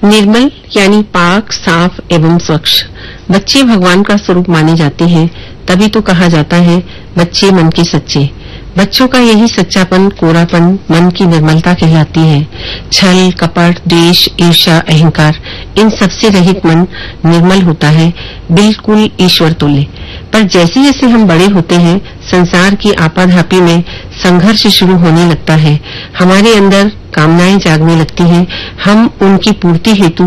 निर्मल यानी पाक, साफ एवं स्वच्छ। बच्चे भगवान का स्वरूप माने जाते हैं, तभी तो कहा जाता है बच्चे मन के सच्चे। बच्चों का यही सच्चापन, कोरापन मन की निर्मलता कहलाती है। छल, कपट, द्वेष, ईर्ष्या, अहंकार, इन सबसे रहित मन निर्मल होता है, बिल्कुल ईश्वर तुल्य। पर जैसे जैसे हम बड़े होते हैं, संसार की आपाधापी में संघर्ष शुरू होने लगता है। हमारे अंदर कामनाएं जागने लगती हैं। हम उनकी पूर्ति हेतु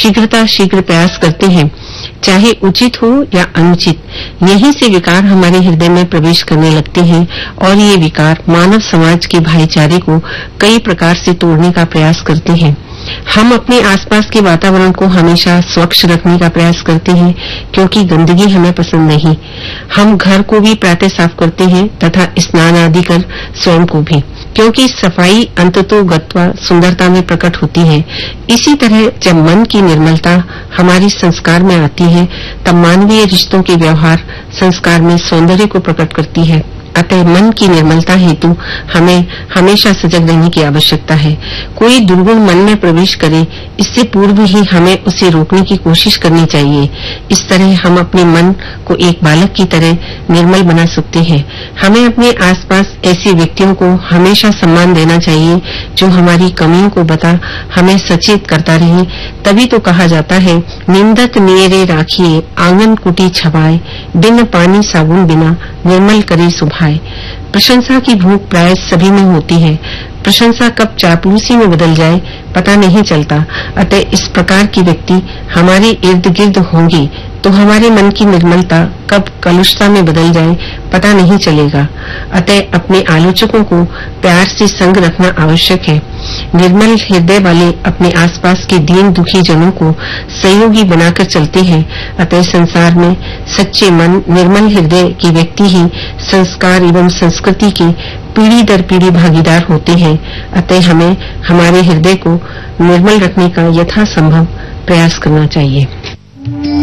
शीघ्र प्रयास करते हैं, चाहे उचित हो या अनुचित। यहीं से विकार हमारे हृदय में प्रवेश करने लगते हैं और ये विकार मानव समाज के भाईचारे को कई प्रकार से तोड़ने का प्रयास करते हैं। हम अपने आसपास के वातावरण को हमेशा स्वच्छ रखने का प्रयास करते हैं, क्योंकि गंदगी हमें पसंद नहीं। हम घर को भी प्रातः साफ करते हैं तथा स्नान आदि कर स्वयं को भी, क्योंकि सफाई अंततो गत्वा सुंदरता में प्रकट होती है। इसी तरह जब मन की निर्मलता हमारी संस्कार में आती है, तब मानवीय रिश्तों के व्यवहार संस्कार में सौंदर्य को प्रकट करती है। अतः मन की निर्मलता हेतु हमें हमेशा सजग रहने की आवश्यकता है। कोई दुर्गुण मन में प्रवेश करे, इससे पूर्व ही हमें उसे रोकने की कोशिश करनी चाहिए। इस तरह हम अपने मन को एक बालक की तरह निर्मल बना सकते हैं। हमें अपने आसपास ऐसे व्यक्तियों को हमेशा सम्मान देना चाहिए जो हमारी कमियों को बता हमें सचेत करता रहे। तभी तो कहा जाता है, निंदक नियरे राखिए, आंगन कुटी छबाए, बिन पानी साबुन बिना निर्मल करे सुभाए। प्रशंसा की भूख प्राय सभी में होती है। प्रशंसा कब चापलूसी में बदल जाए पता नहीं चलता। अतः इस प्रकार की व्यक्ति हमारे इर्द गिर्द होंगे तो हमारे मन की निर्मलता कब कलुषता में बदल जाए पता नहीं चलेगा। अतः अपने आलोचकों को प्यार से संग रखना आवश्यक है। निर्मल हृदय वाले अपने आसपास के दीन दुखी जनों को सहयोगी बनाकर चलते हैं। अतः संसार में सच्चे मन, निर्मल हृदय के व्यक्ति ही संस्कार एवं संस्कृति के पीढ़ी दर पीढ़ी भागीदार होते हैं। अतः हमें हमारे हृदय को निर्मल रखने का यथासंभव प्रयास करना चाहिए।